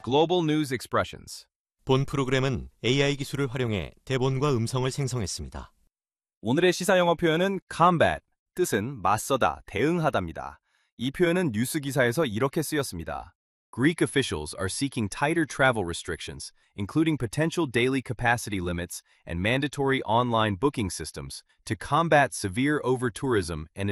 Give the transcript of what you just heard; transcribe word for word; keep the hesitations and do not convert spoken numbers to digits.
Global News Expressions. 본 프로그램은 에이아이 기술을 활용해 대본과 음성을 생성했습니다. 오늘의 시사 영어 표현은 combat, 뜻은 맞서다, 대응하다입니다. 이 표현은 뉴스 기사에서 이렇게 쓰였습니다. Greek officials are seeking tighter travel restrictions, including potential daily capacity limits and mandatory online booking systems, to combat severe over-tourism and